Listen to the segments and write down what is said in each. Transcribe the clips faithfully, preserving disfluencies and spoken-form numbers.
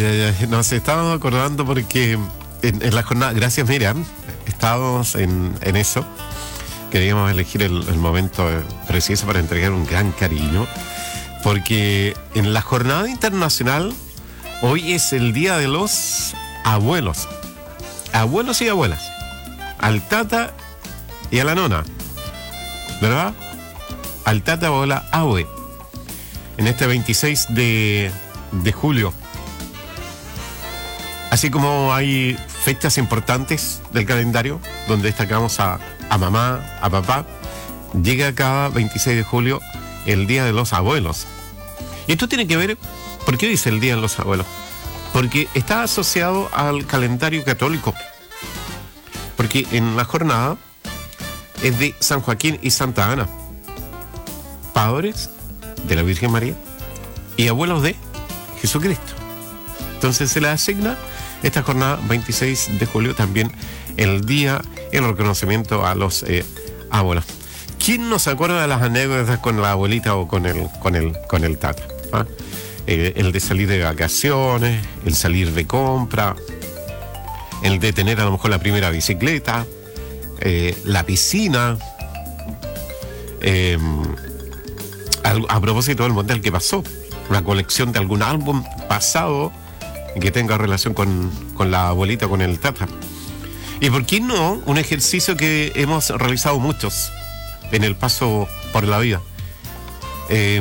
eh, nos estábamos acordando porque en, en la jornada, gracias Miriam, estábamos en, en eso. Queríamos elegir el, el momento preciso para entregar un gran cariño, porque en la jornada internacional hoy es el día de los abuelos, abuelos y abuelas, al tata y a la nona, ¿verdad? Al tata o la abue, en este veintiséis de julio. Así como hay fechas importantes del calendario donde destacamos a, a mamá, a papá, llega cada veintiséis de julio el Día de los Abuelos. Y esto tiene que ver, ¿por qué dice el Día de los Abuelos? Porque está asociado al calendario católico. Porque en la jornada es de San Joaquín y Santa Ana, padres de la Virgen María y abuelos de Jesucristo. Entonces se le asigna esta jornada veintiséis de julio también el día, el reconocimiento a los eh, abuelos. ¿Quién no se acuerda de las anécdotas con la abuelita o con el, con el, con el tata? ¿Ah? Eh, el de salir de vacaciones, el salir de compra, el de tener a lo mejor la primera bicicleta, eh, la piscina. Eh, a, a propósito del mundial que pasó, una colección de algún álbum pasado que tenga relación con, con la abuelita, con el tata. Y por qué no, un ejercicio que hemos realizado muchos en el paso por la vida. Eh,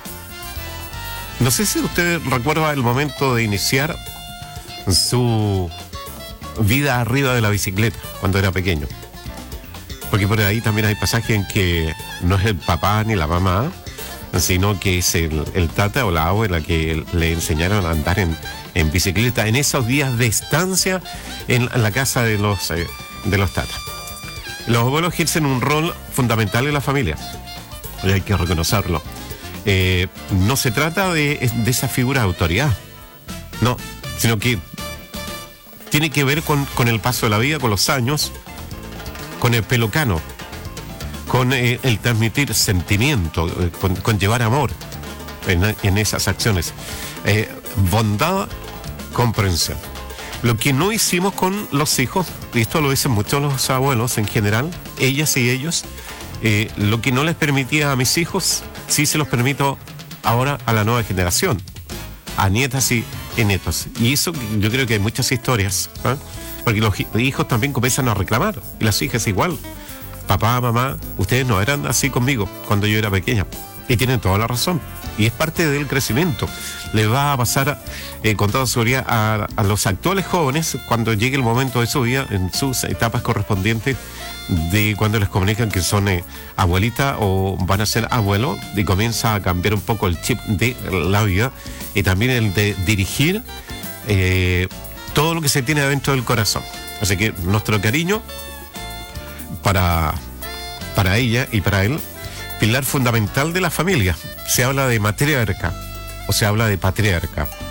no sé si usted recuerda el momento de iniciar su vida arriba de la bicicleta cuando era pequeño. Porque por ahí también hay pasajes en que no es el papá ni la mamá, sino que es el, el tata o la abuela que le enseñaron a andar en, en bicicleta en esos días de estancia en, en la casa de los, eh, de los tatas. Los abuelos ejercen un rol fundamental en la familia, y hay que reconocerlo. Eh, no se trata de, de esa figura de autoridad, no, sino que tiene que ver con, con el paso de la vida, con los años, con el pelocano, con eh, el transmitir sentimiento, eh, con, con llevar amor en, en esas acciones, eh, bondad, comprensión. Lo que no hicimos con los hijos, y esto lo dicen muchos los abuelos en general, ellas y ellos, eh, lo que no les permitía a mis hijos, sí se los permito ahora a la nueva generación, a nietas y, y nietos. Y eso yo creo que hay muchas historias, ¿eh? Porque los hijos también comienzan a reclamar, y las hijas igual. Papá, mamá, ustedes no eran así conmigo cuando yo era pequeña. Y tienen toda la razón. Y es parte del crecimiento. Le va a pasar eh, con toda seguridad a, a los actuales jóvenes cuando llegue el momento de su vida, en sus etapas correspondientes, de cuando les comunican que son eh, abuelita o van a ser abuelos, y comienza a cambiar un poco el chip de la vida y también el de dirigir eh, todo lo que se tiene adentro del corazón. Así que nuestro cariño para, para ella y para él, pilar fundamental de la familia. Se habla de matriarca o se habla de patriarca.